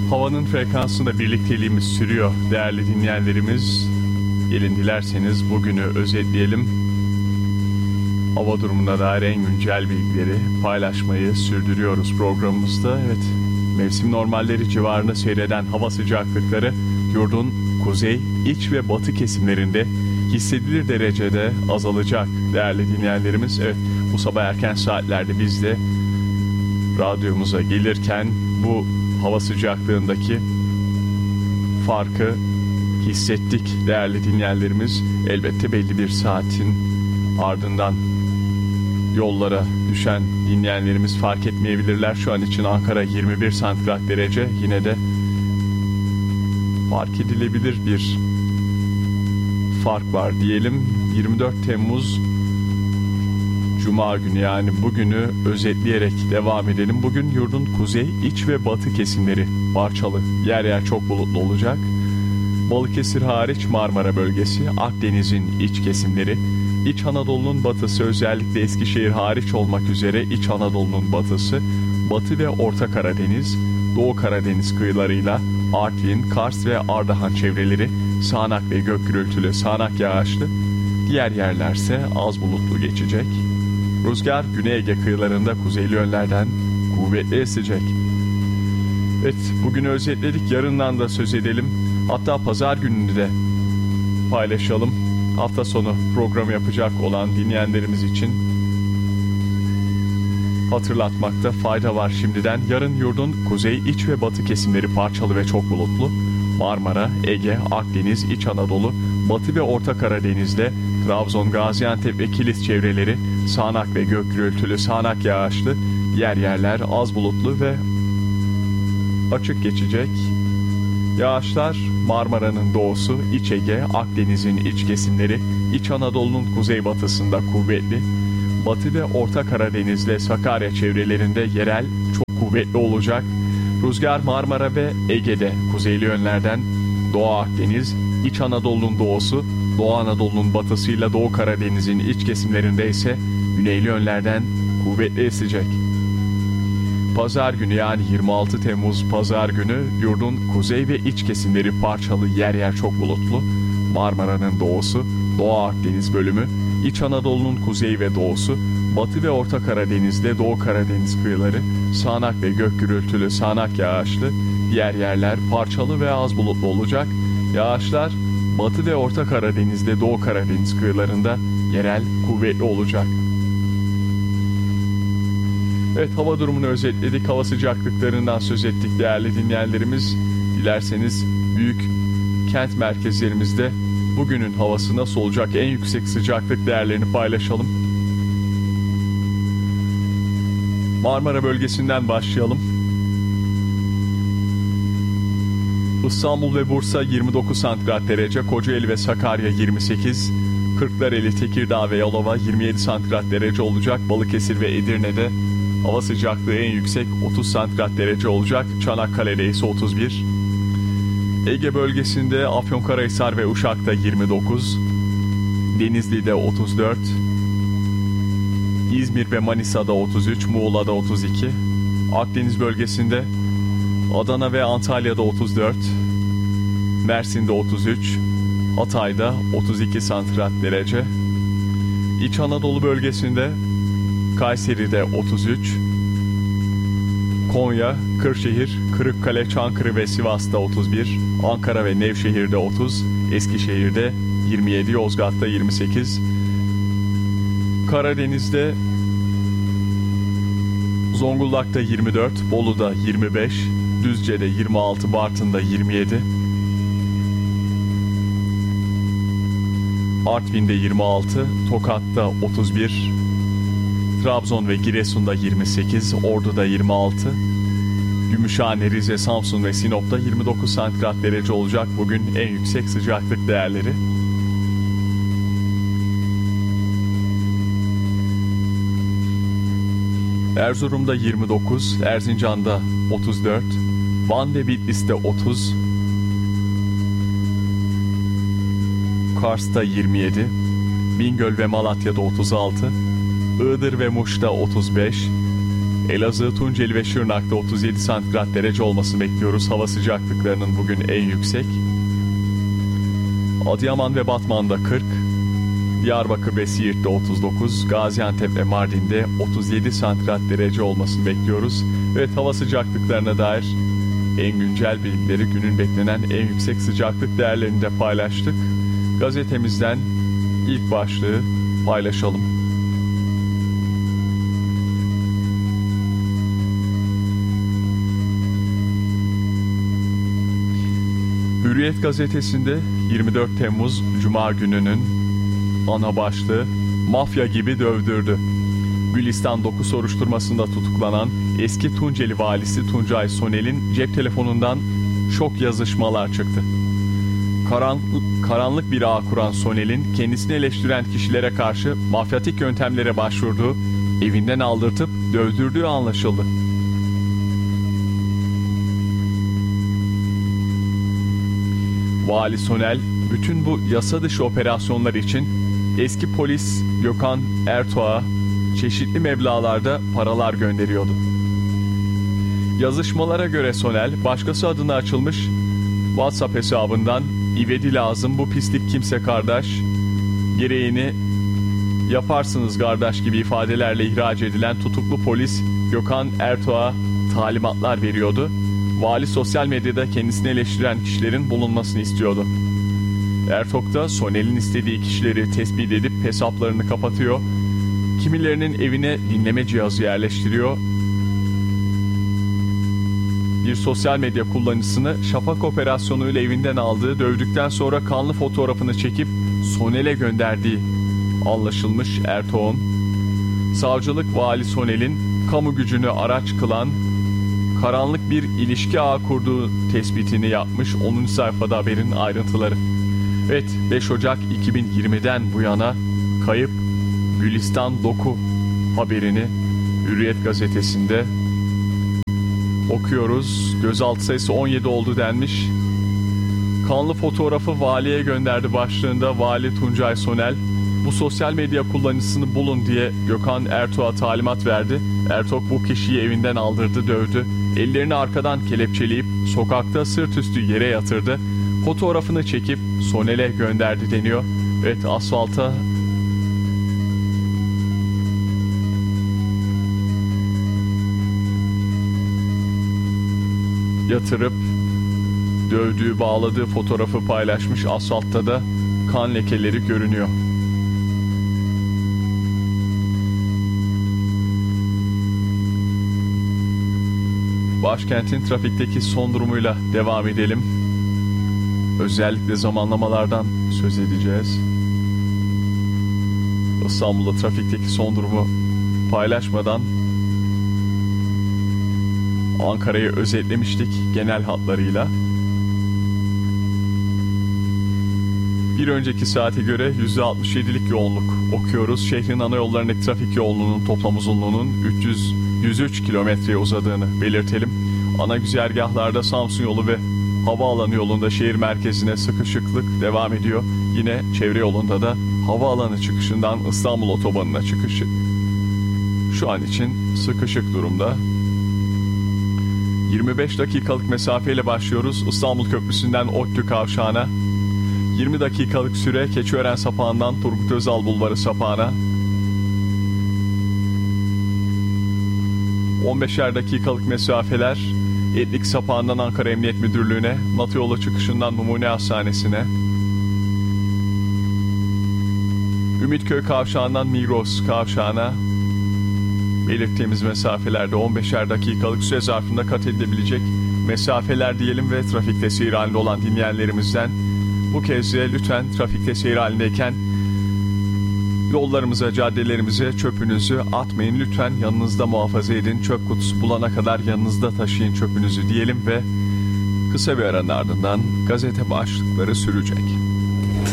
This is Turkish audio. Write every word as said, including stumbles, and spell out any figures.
Havanın frekansında birlikteliğimiz sürüyor değerli dinleyenlerimiz. Gelin dilerseniz bugünü özetleyelim. Hava durumuna dair en güncel bilgileri paylaşmayı sürdürüyoruz programımızda. Evet, mevsim normalleri civarında seyreden hava sıcaklıkları yurdun kuzey, iç ve batı kesimlerinde hissedilir derecede azalacak değerli dinleyenlerimiz. Evet, bu sabah erken saatlerde biz de radyomuza gelirken bu hava sıcaklığındaki farkı hissettik değerli dinleyenlerimiz. Elbette belli bir saatin ardından yollara düşen dinleyenlerimiz fark etmeyebilirler. Şu an için Ankara yirmi bir santigrat derece, yine de fark edilebilir bir fark var diyelim. yirmi dört Temmuz Cuma günü, yani bugünü özetleyerek devam edelim. Bugün yurdun kuzey, iç ve batı kesimleri parçalı, yer yer çok bulutlu olacak. Balıkesir hariç Marmara bölgesi, Akdeniz'in iç kesimleri, İç Anadolu'nun batısı, özellikle Eskişehir hariç olmak üzere İç Anadolu'nun batısı, Batı ve Orta Karadeniz, Doğu Karadeniz kıyılarıyla Artvin, Kars ve Ardahan çevreleri sağanak ve gök gürültülü, sağanak yağışlı, diğer yerlerse az bulutlu geçecek. Rüzgar Güney Ege kıyılarında kuzeyli yönlerden kuvvetli esecek. Evet, bugünü özetledik, yarından da söz edelim. Hatta pazar gününü de paylaşalım. Hafta sonu programı yapacak olan dinleyenlerimiz için hatırlatmakta fayda var şimdiden. Yarın yurdun kuzey, iç ve batı kesimleri parçalı ve çok bulutlu. Marmara, Ege, Akdeniz, İç Anadolu, Batı ve Orta Karadeniz'de Trabzon, Gaziantep ve Kilis çevreleri sağanak ve gök gürültülü, sağanak yağışlı, yer yerler az bulutlu ve açık geçecek. Yağışlar Marmara'nın doğusu, İç Ege, Akdeniz'in iç kesimleri, İç Anadolu'nun kuzeybatısında kuvvetli, Batı ve Orta Karadeniz'de Sakarya çevrelerinde yerel çok kuvvetli olacak. Rüzgar Marmara ve Ege'de kuzeyli yönlerden, Doğu Akdeniz, İç Anadolu'nun doğusu, Doğu Anadolu'nun batısıyla Doğu Karadeniz'in iç kesimlerinde ise güneyli yönlerden kuvvetli esecek. Pazar günü, yani yirmi altı Temmuz Pazar günü yurdun kuzey ve iç kesimleri parçalı, yer yer çok bulutlu. Marmara'nın doğusu, Doğu Akdeniz bölümü, İç Anadolu'nun kuzeyi ve doğusu, Batı ve Orta Karadeniz'de Doğu Karadeniz kıyıları sağanak ve gök gürültülü, sağanak yağışlı, diğer yerler parçalı ve az bulutlu olacak. Yağışlar Batı ve Orta Karadeniz'de Doğu Karadeniz kıyılarında yerel kuvvetli olacak. Evet, hava durumunu özetledik, hava sıcaklıklarından söz ettik değerli dinleyenlerimiz. Dilerseniz büyük kent merkezlerimizde bugünün havası nasıl olacak, en yüksek sıcaklık değerlerini paylaşalım. Marmara bölgesinden başlayalım. İstanbul ve Bursa yirmi dokuz santigrat derece, Kocaeli ve Sakarya yirmi sekiz, Kırklareli, Tekirdağ ve Yalova yirmi yedi santigrat derece olacak. Balıkesir ve Edirne'de hava sıcaklığı en yüksek otuz santigrat derece olacak. Çanakkale'de ise otuz bir. Ege bölgesinde Afyonkarahisar ve Uşak'ta yirmi dokuz, Denizli'de otuz dört, İzmir ve Manisa'da otuz üç, Muğla'da otuz iki, Akdeniz bölgesinde Adana ve Antalya'da otuz dört, Mersin'de otuz üç, Hatay'da otuz iki santigrat derece, İç Anadolu bölgesinde Kayseri'de otuz üç, Konya, Kırşehir, Kırıkkale, Çankırı ve Sivas'ta otuz bir, Ankara ve Nevşehir'de otuz, Eskişehir'de yirmi yedi, Yozgat'ta yirmi sekiz, Karadeniz'de Zonguldak'ta yirmi dört, Bolu'da yirmi beş, Düzce'de yirmi altı, Bartın'da yirmi yedi, Artvin'de yirmi altı, Tokat'ta otuz bir, Trabzon ve Giresun'da yirmi sekiz, Ordu'da yirmi altı, Gümüşhane, Rize, Samsun ve Sinop'ta yirmi dokuz santigrat derece olacak bugün en yüksek sıcaklık değerleri. Erzurum'da yirmi dokuz, Erzincan'da otuz dört, Van ve Bitlis'te otuz, Kars'ta yirmi yedi, Bingöl ve Malatya'da otuz altı, Iğdır ve Muş'ta otuz beş, Elazığ, Tunceli ve Şırnak'ta otuz yedi santigrat derece olmasını bekliyoruz. Hava sıcaklıklarının bugün en yüksek. Adıyaman ve Batman'da kırk, Diyarbakır ve Siirt'te otuz dokuz, Gaziantep ve Mardin'de otuz yedi santigrat derece olmasını bekliyoruz. Evet, hava sıcaklıklarına dair en güncel bilgileri, günün beklenen en yüksek sıcaklık değerlerini de paylaştık. Gazetemizden ilk başlığı paylaşalım. Hürriyet gazetesinde yirmi dört Temmuz Cuma gününün ana başlığı "Mafya gibi dövdürdü." Gülistan dokuz soruşturmasında tutuklanan eski Tunceli valisi Tuncay Sonel'in cep telefonundan şok yazışmalar çıktı. Karanlık, karanlık bir ağ kuran Sonel'in kendisini eleştiren kişilere karşı mafyatik yöntemlere başvurduğu, evinden aldırtıp dövdürdüğü anlaşıldı. Vali Sonel bütün bu yasa dışı operasyonlar için eski polis Gökhan Ertuğ'a çeşitli meblağlarda paralar gönderiyordu. Yazışmalara göre Sonel başkası adına açılmış WhatsApp hesabından "İvedi lazım, bu pislik kimse kardeş, gereğini yaparsınız kardeş" gibi ifadelerle ihraç edilen tutuklu polis Gökhan Ertuğ'a talimatlar veriyordu. Vali sosyal medyada kendisini eleştiren kişilerin bulunmasını istiyordu. Ertuğ da Sonel'in istediği kişileri tespit edip hesaplarını kapatıyor. Kimilerinin evine dinleme cihazı yerleştiriyor. Bir sosyal medya kullanıcısını şafak operasyonuyla evinden aldığı, dövdükten sonra kanlı fotoğrafını çekip Sonel'e gönderdiği anlaşılmış Ertuğ'un. Savcılık Vali Sonel'in kamu gücünü araç kılan karanlık bir ilişki ağı kurduğu tespitini yapmış. onuncu sayfada haberin ayrıntıları. Evet, beş Ocak iki bin yirmiden bu yana kayıp Gülistan Doku haberini Hürriyet gazetesinde okuyoruz. Gözaltı sayısı on yedi oldu denmiş. Kanlı fotoğrafı valiye gönderdi başlığında Vali Tuncay Sonel bu sosyal medya kullanıcısını bulun diye Gökhan Ertuğ'a talimat verdi. Ertuğ bu kişiyi evinden aldırdı, dövdü. Ellerini arkadan kelepçeleyip sokakta sırt üstü yere yatırdı. Fotoğrafını çekip Sonel'e gönderdi deniyor. Evet, asfalta yatırıp dövdüğü, bağladığı fotoğrafı paylaşmış. Asfaltta da kan lekeleri görünüyor. Başkentin trafikteki son durumuyla devam edelim. Özellikle zamanlamalardan söz edeceğiz. İstanbul'da trafikteki son durumu paylaşmadan Ankara'yı özetlemiştik genel hatlarıyla. Bir önceki saate göre yüzde altmış yedilik yoğunluk okuyoruz. Şehrin ana yollarındaki trafik yoğunluğunun toplam uzunluğunun üç yüz yüz üç kilometreye uzadığını belirtelim. Ana güzergahlarda Samsun yolu ve havaalanı yolunda şehir merkezine sıkışıklık devam ediyor. Yine çevre yolunda da havaalanı çıkışından İstanbul otobanına çıkışı şu an için sıkışık durumda. yirmi beş dakikalık mesafeyle başlıyoruz. İstanbul Köprüsü'nden ODTÜ kavşağına. yirmi dakikalık süre Keçiören sapağından Turgut Özal Bulvarı sapağına. on beşer dakikalık mesafeler Etlik sapağından Ankara Emniyet Müdürlüğü'ne, Natı yolu çıkışından Numune Hastanesi'ne. Ümitköy kavşağından Migros kavşağına. Belirttiğimiz mesafelerde on beşer dakikalık süre zarfında kat edilebilecek mesafeler diyelim ve trafikte seyir halinde olan dinleyenlerimizden bu kez de lütfen trafikte seyir halindeyken yollarımıza, caddelerimize çöpünüzü atmayın. Lütfen yanınızda muhafaza edin. Çöp kutusu bulana kadar yanınızda taşıyın çöpünüzü diyelim ve kısa bir aranın ardından gazete başlıkları sürecek.